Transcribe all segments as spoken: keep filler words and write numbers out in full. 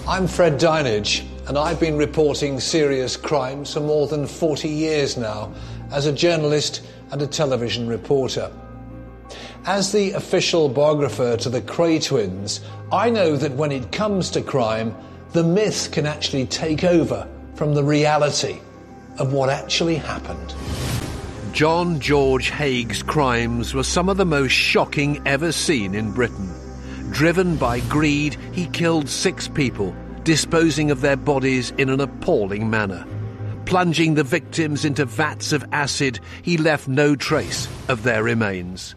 I'm Fred Dinage, and I've been reporting serious crimes for more than forty years now as a journalist and a television reporter. As the official biographer to the Kray twins, I know that when it comes to crime, the myth can actually take over from the reality of what actually happened. John George Haig's crimes were some of the most shocking ever seen in Britain. Driven by greed, he killed six people, disposing of their bodies in an appalling manner. Plunging the victims into vats of acid, he left no trace of their remains.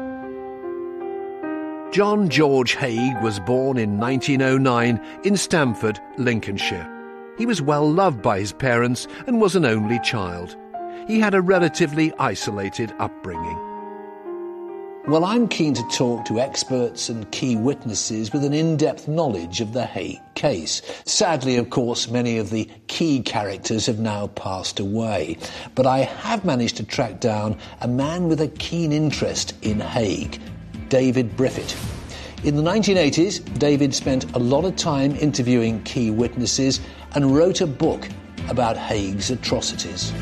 John George Haig was born in nineteen oh nine in Stamford, Lincolnshire. He was well loved by his parents and was an only child. He had a relatively isolated upbringing. Well, I'm keen to talk to experts and key witnesses with an in-depth knowledge of the Haig case. Sadly, of course, many of the key characters have now passed away. But I have managed to track down a man with a keen interest in Haig, David Briffett. In the nineteen eighties, David spent a lot of time interviewing key witnesses and wrote a book about Haig's atrocities.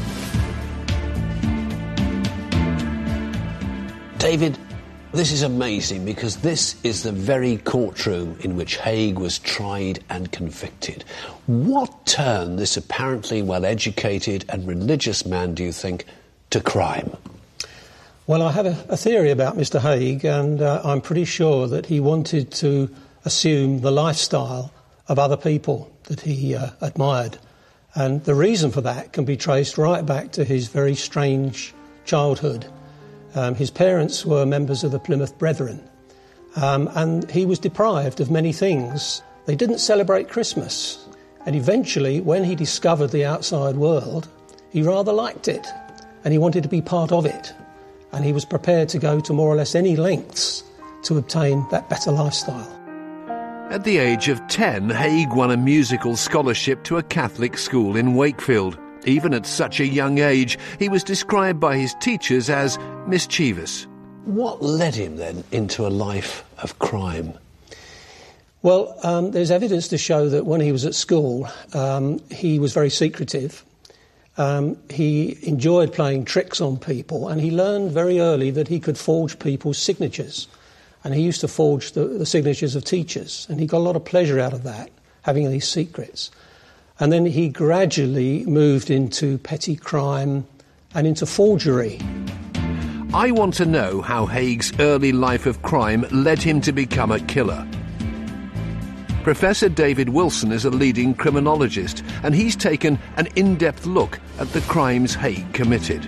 David, this is amazing because this is the very courtroom in which Haig was tried and convicted. What turned this apparently well-educated and religious man, do you think, to crime? Well, I have a, a theory about Mister Haig, and uh, I'm pretty sure that he wanted to assume the lifestyle of other people that he uh, admired. And the reason for that can be traced right back to his very strange childhood. Um, his parents were members of the Plymouth Brethren, um, and he was deprived of many things. They didn't celebrate Christmas, and eventually, when he discovered the outside world, he rather liked it, and he wanted to be part of it, and he was prepared to go to more or less any lengths to obtain that better lifestyle. At the age of ten, Haig won a musical scholarship to a Catholic school in Wakefield. Even at such a young age, he was described by his teachers as mischievous. What led him then into a life of crime? Well, um, there's evidence to show that when he was at school, um, he was very secretive. Um, he enjoyed playing tricks on people, and he learned very early that he could forge people's signatures. And he used to forge the, the signatures of teachers, and he got a lot of pleasure out of that, having these secrets. And then he gradually moved into petty crime and into forgery. I want to know how Haig's early life of crime led him to become a killer. Professor David Wilson is a leading criminologist, and he's taken an in-depth look at the crimes Haig committed.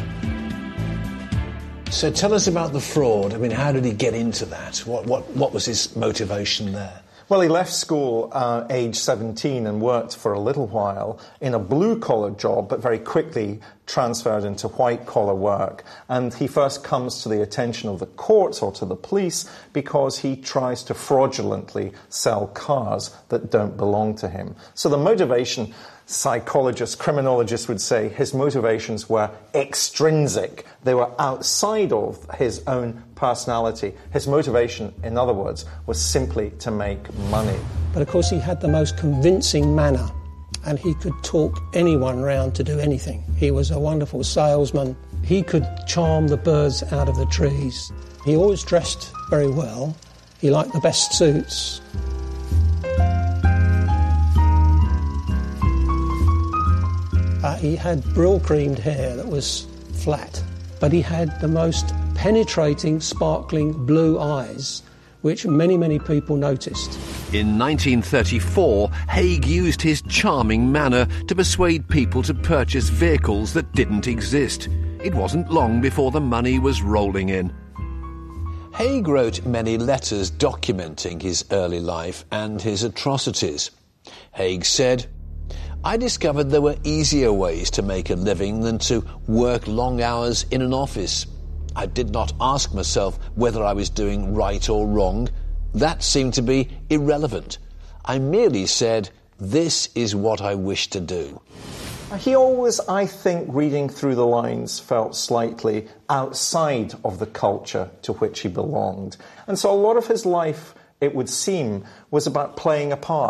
So tell us about the fraud. I mean, how did he get into that? What, what, what was his motivation there? Well, he left school uh, age seventeen and worked for a little while in a blue-collar job, but very quickly transferred into white-collar work. And he first comes to the attention of the courts or to the police because he tries to fraudulently sell cars that don't belong to him. So the motivation, psychologists, criminologists would say, his motivations were extrinsic. They were outside of his own personality. His motivation, in other words, was simply to make money. But of course he had the most convincing manner, and he could talk anyone round to do anything. He was a wonderful salesman. He could charm the birds out of the trees. He always dressed very well. He liked the best suits. Uh, he had brill-creamed hair that was flat, but he had the most penetrating, sparkling blue eyes, which many, many people noticed. In nineteen thirty-four, Haig used his charming manner to persuade people to purchase vehicles that didn't exist. It wasn't long before the money was rolling in. Haig wrote many letters documenting his early life and his atrocities. Haig said, "I discovered there were easier ways to make a living than to work long hours in an office. I did not ask myself whether I was doing right or wrong. That seemed to be irrelevant. I merely said, this is what I wish to do." He always, I think, reading through the lines, felt slightly outside of the culture to which he belonged. And so a lot of his life, it would seem, was about playing a part,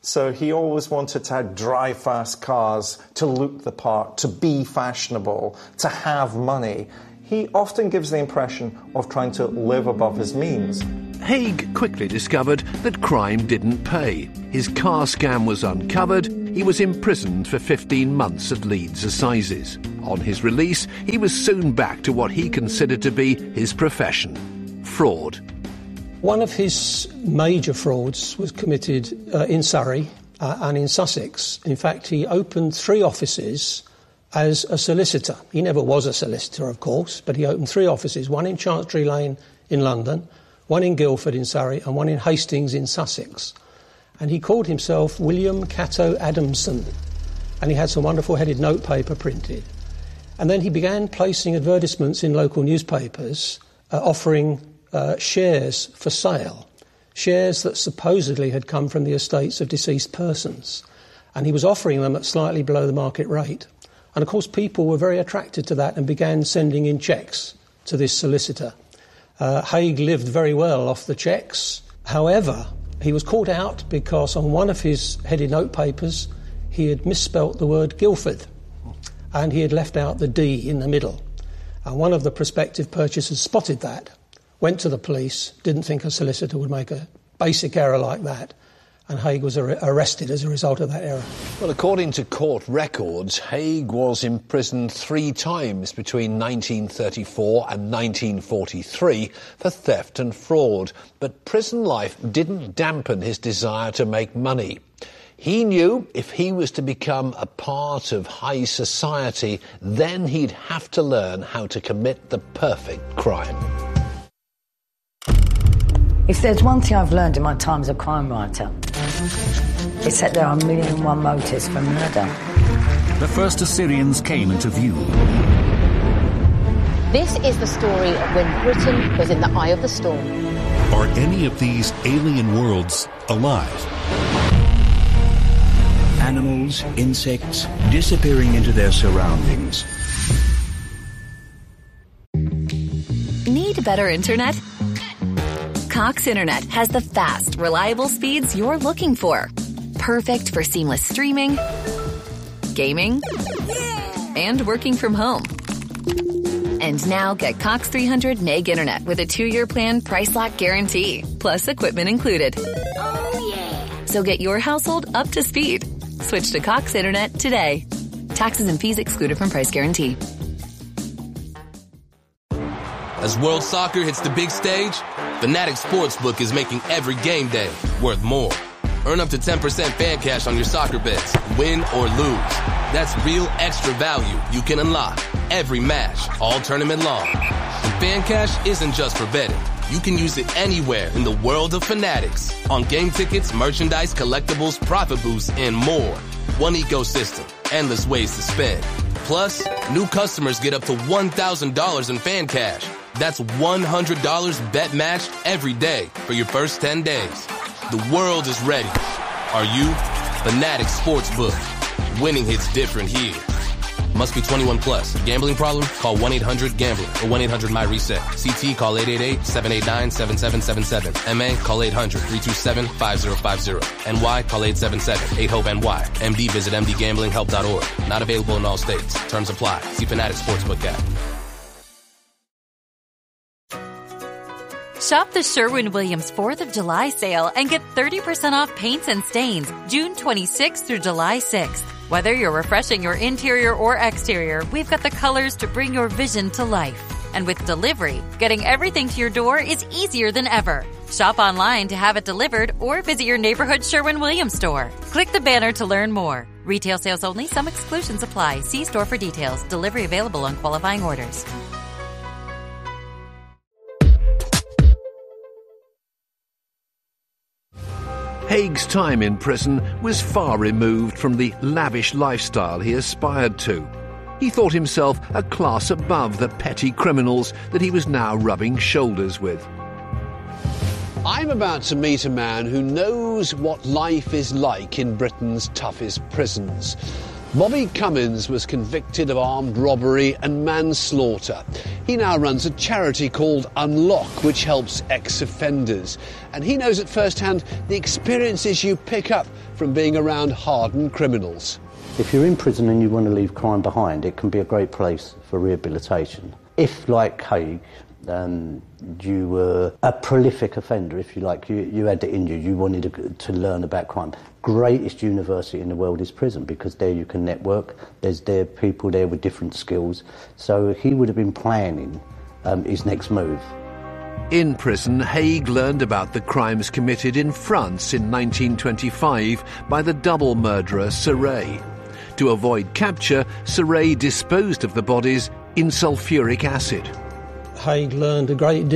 So he always wanted to drive fast cars, to look the part, to be fashionable, to have money. He often gives the impression of trying to live above his means. Haig quickly discovered that crime didn't pay. His car scam was uncovered. He was imprisoned for fifteen months at Leeds Assizes. On his release, he was soon back to what he considered to be his profession: fraud. One of his major frauds was committed uh, in Surrey uh, and in Sussex. In fact, he opened three offices as a solicitor. He never was a solicitor, of course, but he opened three offices, one in Chancery Lane in London, one in Guildford in Surrey, and one in Hastings in Sussex. And he called himself William Cato Adamson, and he had some wonderful headed notepaper printed. And then he began placing advertisements in local newspapers uh, offering uh, shares for sale, shares that supposedly had come from the estates of deceased persons. And he was offering them at slightly below the market rate. And of course people were very attracted to that and began sending in cheques to this solicitor. Uh, Haig lived very well off the cheques. However, he was caught out because on one of his headed notepapers he had misspelt the word Guildford, and he had left out the D in the middle. And one of the prospective purchasers spotted that, went to the police, didn't think a solicitor would make a basic error like that, and Haig was ar- arrested as a result of that error. Well, according to court records, Haig was imprisoned three times between nineteen thirty-four and nineteen forty-three for theft and fraud. But prison life didn't dampen his desire to make money. He knew if he was to become a part of high society, then he'd have to learn how to commit the perfect crime. If there's one thing I've learned in my time as a crime writer, it's that there are a million and one motives for murder. The first Assyrians came into view. This is the story of when Britain was in the eye of the storm. Are any of these alien worlds alive? Animals, insects, disappearing into their surroundings. Need better internet? Cox Internet has the fast, reliable speeds you're looking for. Perfect for seamless streaming, gaming, and working from home. And now get Cox three hundred meg internet with a two-year plan price lock guarantee, plus equipment included. Oh, yeah. So get your household up to speed. Switch to Cox Internet today. Taxes and fees excluded from price guarantee. As World Soccer hits the big stage, Fanatics Sportsbook is making every game day worth more. Earn up to ten percent fan cash on your soccer bets, win or lose. That's real extra value you can unlock every match, all tournament long. And fan cash isn't just for betting. You can use it anywhere in the world of Fanatics. On game tickets, merchandise, collectibles, profit boosts, and more. One ecosystem, endless ways to spend. Plus, new customers get up to one thousand dollars in fan cash. That's one hundred dollars bet matched every day for your first ten days. The world is ready. Are you? Fanatics Sportsbook. Winning hits different here. Must be twenty-one plus. Gambling problem? Call one eight hundred gambler or one eight hundred my reset. C T call eight eight eight, seven eight nine, seven seven seven seven. M A call eight hundred, three two seven, five zero five zero. N Y call eight seven seven, eight hope N Y. M D visit m d gambling help dot org. Not available in all states. Terms apply. See Fanatics Sportsbook app. Shop the Sherwin-Williams fourth of July sale and get thirty percent off paints and stains June twenty-sixth through July sixth. Whether you're refreshing your interior or exterior, we've got the colors to bring your vision to life. And with delivery, getting everything to your door is easier than ever. Shop online to have it delivered or visit your neighborhood Sherwin-Williams store. Click the banner to learn more. Retail sales only. Some exclusions apply. See store for details. Delivery available on qualifying orders. Haig's time in prison was far removed from the lavish lifestyle he aspired to. He thought himself a class above the petty criminals that he was now rubbing shoulders with. I'm about to meet a man who knows what life is like in Britain's toughest prisons. Bobby Cummins was convicted of armed robbery and manslaughter. He now runs a charity called Unlock, which helps ex-offenders. And he knows at first hand the experiences you pick up from being around hardened criminals. If you're in prison and you want to leave crime behind, it can be a great place for rehabilitation. If, like Haig, um, you were a prolific offender, if you like, you, you had it in you, you wanted to, to learn about crime, greatest university in the world is prison, because there you can network, there's there people there with different skills. So he would have been planning um, his next move. In prison, Haig learned about the crimes committed in France in nineteen twenty-five by the double murderer Serret. To avoid capture, Serret disposed of the bodies in sulphuric acid. Haig learned a great deal